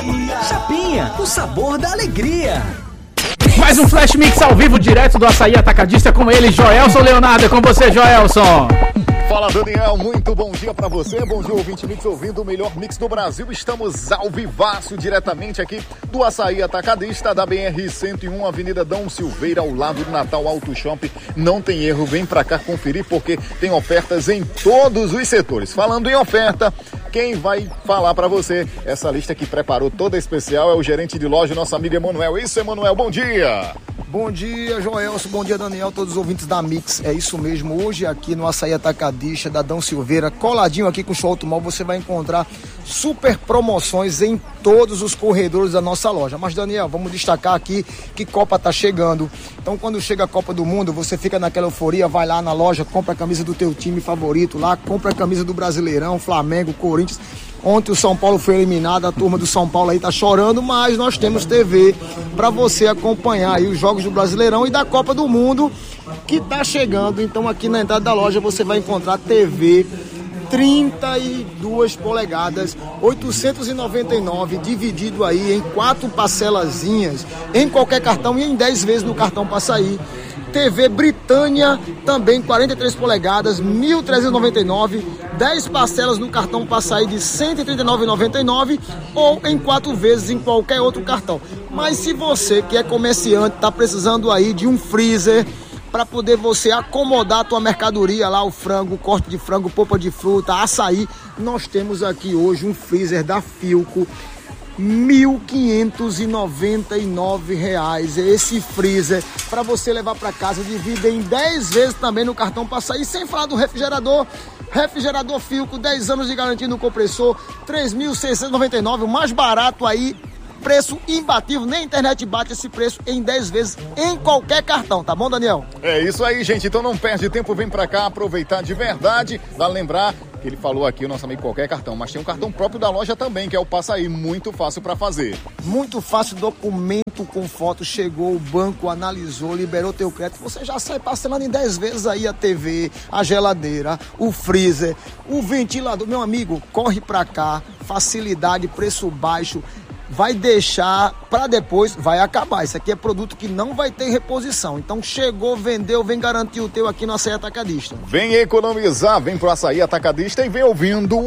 Chapinha, o sabor da alegria. Mais um Flash Mix ao vivo, direto do Açaí Atacadista, com ele, Joelson Leonardo. É com você, Joelson. Fala, Daniel, muito bom dia pra você, bom dia, ouvinte Mix, ouvindo o melhor mix do Brasil. Estamos ao vivaço, diretamente aqui do Açaí Atacadista, da BR-101, Avenida Dom Silveira, ao lado do Natal Auto Shopping. Não tem erro, vem pra cá conferir, porque tem ofertas em todos os setores. Falando em oferta, quem vai falar pra você essa lista que preparou toda especial é o gerente de loja, nosso amigo Emanuel. Isso, Emanuel, bom dia! Bom dia, Joelson, bom dia, Daniel, todos os ouvintes da Mix. É isso mesmo, hoje aqui no Açaí Atacadista, da Dom Silveira, coladinho aqui com o Show Automóvel, você vai encontrar super promoções em todos os corredores da nossa loja. Mas, Daniel, vamos destacar aqui que Copa tá chegando. Então, quando chega a Copa do Mundo, você fica naquela euforia, vai lá na loja, compra a camisa do teu time favorito lá, compra a camisa do Brasileirão, Flamengo, Corinthians. Ontem o São Paulo foi eliminado, a turma do São Paulo aí tá chorando, mas nós temos TV para você acompanhar aí os jogos do Brasileirão e da Copa do Mundo que tá chegando. Então aqui na entrada da loja você vai encontrar TV 32 polegadas, 899, dividido aí em 4 parcelazinhas, em qualquer cartão e em 10 vezes no cartão Passaí. TV Britânia, também 43 polegadas, 1.399, 10 parcelas no cartão Passaí de R$ 139,99 ou em 4 vezes em qualquer outro cartão. Mas se você que é comerciante está precisando aí de um freezer para poder você acomodar a tua mercadoria lá, o frango, corte de frango, polpa de fruta, açaí, nós temos aqui hoje um freezer da Philco, R$ 1.599 esse freezer para você levar para casa, divide em 10 vezes também no cartão Passaí, sem falar do refrigerador Philco, 10 anos de garantia no compressor, R$ 3.699, o mais barato aí, preço imbatível, nem a internet bate esse preço em 10 vezes em qualquer cartão, tá bom, Daniel? É isso aí, gente, então não perde tempo, vem pra cá aproveitar de verdade. Vale lembrar que ele falou aqui, o nosso amigo, qualquer cartão, mas tem um cartão próprio da loja também, que é o Passaí, muito fácil pra fazer. Muito fácil, documento com foto, chegou, o banco analisou, liberou teu crédito, você já sai parcelando em 10 vezes aí a TV, a geladeira, o freezer, o ventilador. Meu amigo, corre pra cá, facilidade, preço baixo, vai deixar para depois, vai acabar. Isso aqui é produto que não vai ter reposição. Então chegou, vendeu, vem garantir o teu aqui no Açaí Atacadista. Vem economizar, vem pro Açaí Atacadista e vem ouvindo